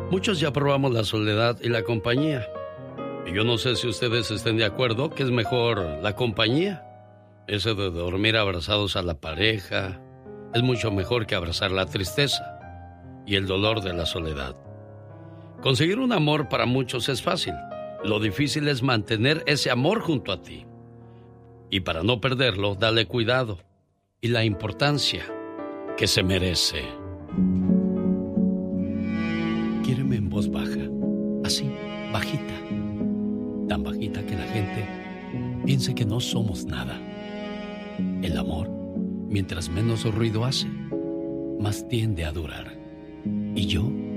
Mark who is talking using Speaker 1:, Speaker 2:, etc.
Speaker 1: Muchos ya probamos la soledad y la compañía. Y yo no sé si ustedes estén de acuerdo que es mejor la compañía. Eso de dormir abrazados a la pareja es mucho mejor que abrazar la tristeza y el dolor de la soledad. Conseguir un amor para muchos es fácil. Lo difícil es mantener ese amor junto a ti. Y para no perderlo, dale cuidado y la importancia que se merece. Quiéreme en voz baja, así, bajita. Tan bajita que la gente piense que no somos nada. El amor, mientras menos ruido hace, más tiende a durar. Y yo